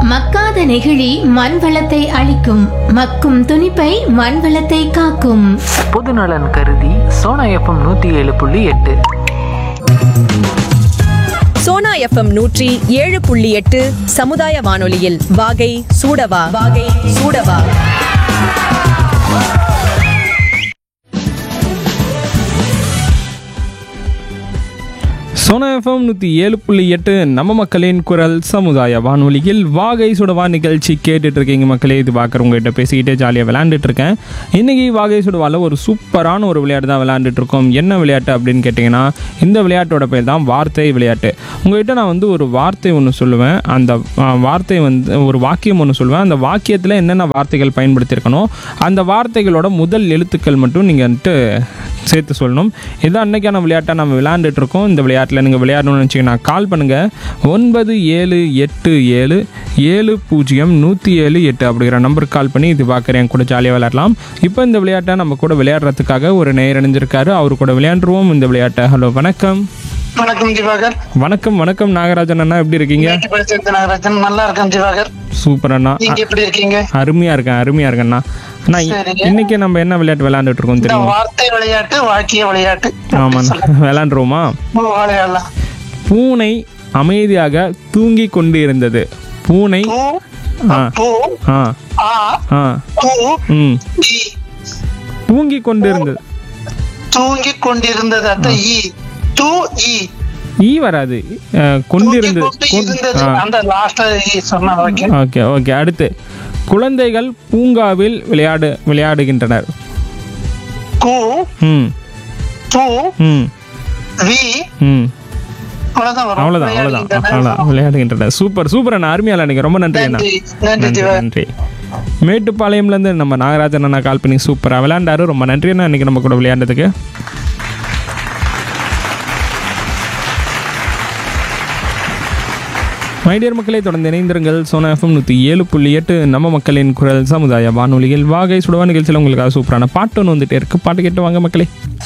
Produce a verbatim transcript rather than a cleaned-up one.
மக்காத நெகிழி மண் வளத்தை அழிக்கும், மக்கும் துணிப்பை மண் வளத்தை காக்கும். பொதுநலன் கருதி சோனா எஃப்எம் நூத்தி ஏழு புள்ளி எட்டு. சோனா எஃப்எம் நூற்றி ஏழு புள்ளி எட்டு சமுதாய வானொலியில் வாகை சூடவா வாகை சூடவா. சோனா எஃப்எம் நூற்றி ஏழு புள்ளி எட்டு நம்ம மக்களின் குரல் சமுதாய வானொலியில் வாகை சுடவா நிகழ்ச்சி கேட்டுட்டு இருக்கீங்க மக்களே. இது பார்க்குறவங்ககிட்ட பேசிக்கிட்டே ஜாலியாக விளையாண்டுட்டு இருக்கேன். இன்றைக்கி வாகை சுடவாவில் ஒரு சூப்பரான ஒரு விளையாட்டு தான் விளையாண்டுட்டு இருக்கோம். என்ன விளையாட்டு அப்படின்னு கேட்டிங்கன்னா, இந்த விளையாட்டோட பேர் தான் வார்த்தை விளையாட்டு. உங்கள்கிட்ட நான் வந்து ஒரு வார்த்தை ஒன்று சொல்லுவேன். அந்த வார்த்தை வந்து ஒரு வாக்கியம் ஒன்று சொல்லுவேன். அந்த வாக்கியத்தில் என்னென்ன வார்த்தைகள் பயன்படுத்தியிருக்கணும், அந்த வார்த்தைகளோட முதல் எழுத்துக்கள் மட்டும் நீங்கள் வந்துட்டு சேர்த்து சொல்லணும். இதான் அன்றைக்கான விளையாட்டாக நம்ம விளையாண்டுட்டு இருக்கோம். இந்த விளையாட்டில் நீங்கள் விளையாடணும்னு நினச்சிங்கன்னா கால் பண்ணுங்கள். ஒன்பது ஏழு எட்டு ஏழு ஏழு பூஜ்ஜியம் நூற்றி ஏழு எட்டு அப்படிங்கிற நம்பருக்கு கால் பண்ணி இது பார்க்குறேன் கூட ஜாலியாக விளையாடலாம். இப்போ இந்த விளையாட்டை நம்ம கூட விளையாடுறதுக்காக ஒரு நேயர் இணைஞ்சிருக்காரு. அவரு கூட விளையாண்டுருவோம் இந்த விளையாட்டை. ஹலோ, வணக்கம். வணக்கம் திவாகர். வணக்கம் வணக்கம் நாகராஜன் அண்ணா, எப்படி இருக்கீங்க? நாகராஜன் நல்லா இருக்கேன் திவாகர். சூப்பர் அண்ணா. நீங்க எப்படி இருக்கீங்க? அருமையா இருக்கேன் அருமையா இருக்கேண்ணா. அண்ணா, இன்னைக்கு நம்ம என்ன விளையாட்டு விளையாண்டுட்டு இருக்கோம் தெரியுமா? வார்த்தை விளையாட்டு, வாக்கிய விளையாட்டு. ஆமா, விளையாண்டுருவோமா? விளையாடலாம். பூனை அமைதியாக தூங்கி கொண்டு இருந்தது. பூனை தூங்கி கொண்டு இருந்தது. தூங்கி கொண்டிருந்தது. அந்த ஈ தூ ஈ ஈ வராது, கொண்டிருந்தது. Okay okay. அடுத்து, குழந்தைகள் பூங்காவில் விளையாடு விளையாடுகின்றனர். அவ்வளவுதான் அவ்வளவுதான் அவ்வளவுதான் விளையாடுகின்றனர். சூப்பர் சூப்பர் அண்ணா, அருமையா நீங்க. ரொம்ப நன்றி அண்ணா. நன்றி. மேட்டுப்பாளையம்ல இருந்து நம்ம நாகராஜன் அண்ணா கால் பண்ணி சூப்பரா விளையாண்டாரு. ரொம்ப நன்றி அண்ணா இன்னைக்கு நம்ம கூட விளையாண்டதுக்கு. மைடியர் மக்களை தொடர்ந்து இணைந்திருங்கள். சோனா எஃப்எம் நூற்றி ஏழு புள்ளி எட்டு நம்ம மக்களின் குரல் சமுதாய வானொலியில் வாகை சுடவா நிகழ்ச்சியில் உங்களுக்காக சூப்பரான பாட்டு ஒன்று வந்துட்டே இருக்கு. பாட்டு கேட்டு வாங்க மக்களே.